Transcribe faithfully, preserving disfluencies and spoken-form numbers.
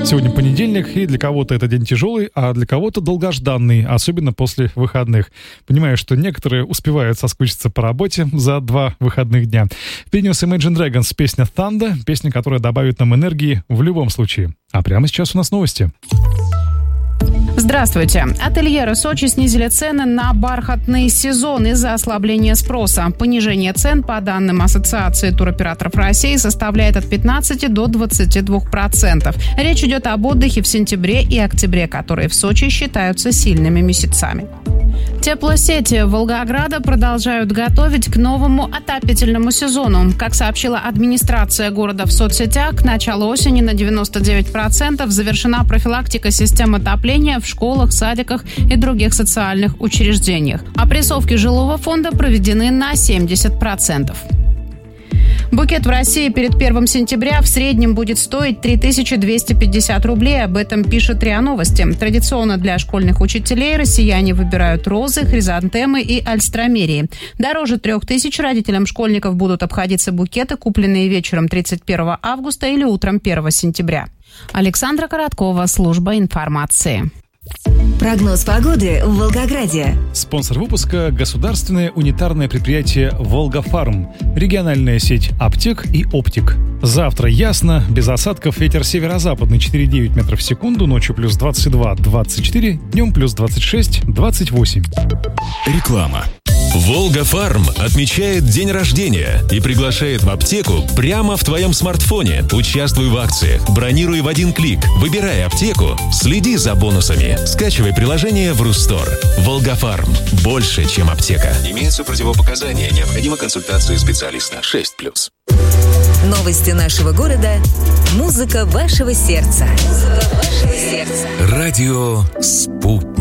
Сегодня понедельник, и для кого-то это день тяжелый, а для кого-то долгожданный, особенно после выходных. Понимаю, что некоторые успевают соскучиться по работе за два выходных дня. Впереди Imagine Dragons песня Thunder, песня, которая добавит нам энергии в любом случае. А прямо сейчас у нас новости. Здравствуйте. Ательеры Сочи снизили цены на бархатный сезон из-за ослабления спроса. Понижение цен, по данным Ассоциации туроператоров России, составляет от пятнадцати до двадцати двух процентов. Речь идет об отдыхе в сентябре и октябре, которые в Сочи считаются сильными месяцами. Теплосети Волгограда продолжают готовить к новому отопительному сезону. Как сообщила администрация города в соцсетях, к началу осени на девяносто девять процентов завершена профилактика систем отопления в школах, садиках и других социальных учреждениях. Опрессовки жилого фонда проведены на семьдесят процентов. Букет в России перед первым сентября в среднем будет стоить три тысячи двести пятьдесят рублей. Об этом пишет РИА Новости. Традиционно для школьных учителей россияне выбирают розы, хризантемы и альстромерии. Дороже трех тысяч родителям школьников будут обходиться букеты, купленные вечером тридцать первого августа или утром первого сентября. Александра Короткова, служба информации. Прогноз погоды в Волгограде. Спонсор выпуска – государственное унитарное предприятие «Волгафарм», региональная сеть аптек и оптик. Завтра ясно, без осадков, ветер северо-западный четыре и девять метров в секунду, ночью плюс двадцать два - двадцать четыре, днем плюс двадцать шесть - двадцать восемь. Реклама. Волгафарм отмечает день рождения и приглашает в аптеку прямо в твоем смартфоне. Участвуй в акциях, бронируй в один клик, выбирай аптеку, следи за бонусами. Скачивай приложение в Рустор. Волгафарм. Больше, чем аптека. Имеются противопоказания. Необходима консультация специалиста. шесть плюс. Новости нашего города. Музыка вашего сердца. Музыка вашего сердца. Радио «Спутник».